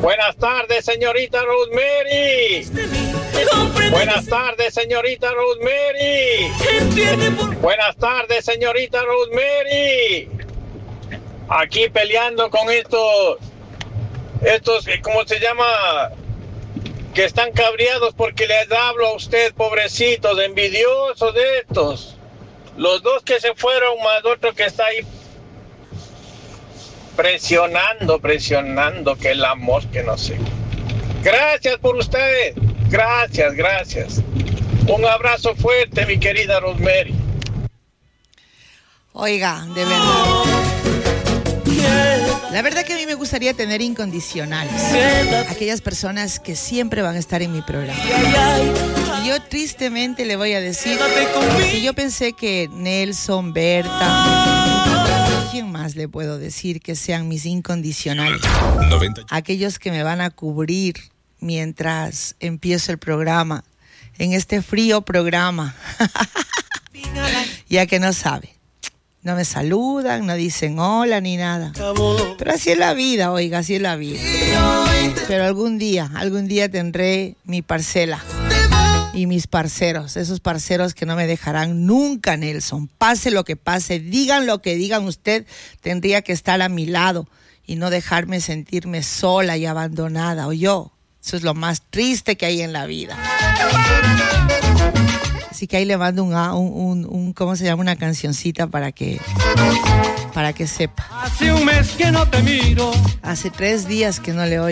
Buenas tardes, señorita Rosemary. Buenas tardes, señorita Rosemary. Buenas tardes, señorita Rosemary. Aquí peleando con estos, ¿cómo se llama? Que están cabreados porque les hablo a usted, pobrecitos, envidiosos de estos. Los dos que se fueron, más otro que está ahí presionando, que el amor, que no sé. Gracias por ustedes. Gracias. Un abrazo fuerte, mi querida Rosemary. Oiga, de verdad. La verdad que a mí me gustaría tener incondicionales. Aquellas personas que siempre van a estar en mi programa. Y yo tristemente le voy a decir que yo pensé que Nelson, Berta, ¿quién más le puedo decir que sean mis incondicionales? Aquellos que me van a cubrir mientras empiezo el programa, en este frío programa. Ya que no sabe. No me saludan, no dicen hola ni nada. Pero así es la vida, oiga, así es la vida. Pero algún día tendré mi parcela y mis parceros, esos parceros que no me dejarán nunca, Nelson. Pase lo que pase, digan lo que digan, usted tendría que estar a mi lado y no dejarme sentirme sola y abandonada, ¿oyó? Eso es lo más triste que hay en la vida. Así que ahí le mando ¿cómo se llama? Una cancioncita para que sepa. Hace un mes que no te miro. Hace 3 días que no le oigo.